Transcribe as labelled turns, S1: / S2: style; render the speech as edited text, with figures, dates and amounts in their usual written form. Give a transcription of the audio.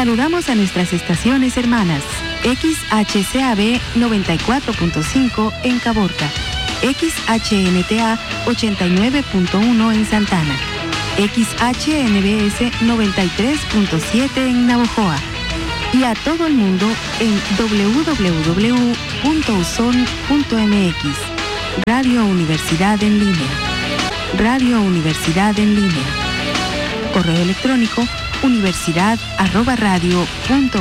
S1: Saludamos a nuestras estaciones hermanas. XHCAB 94.5 en Caborca, XHNTA 89.1 en Santana, XHNBS 93.7 en Navojoa y a todo el mundo en www.uson.mx. Radio Universidad en línea. Radio Universidad en línea. Correo electrónico universidad@radio.uson.mx.